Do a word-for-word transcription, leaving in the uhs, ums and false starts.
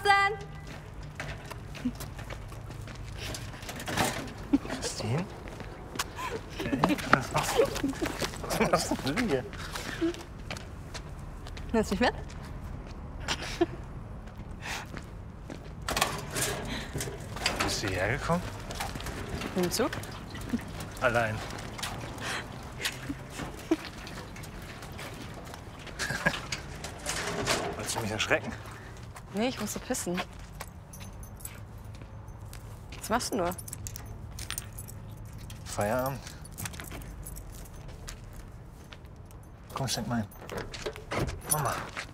denn? Christine? Hey, was machst du? Was machst du denn hier? Willst du nicht mit? Bist du hierher gekommen? Nimm zu. Allein. Wolltest du mich erschrecken? Nee, ich musste pissen. Was machst du nur? Feierabend. Komm, schenk mal ein. Mama.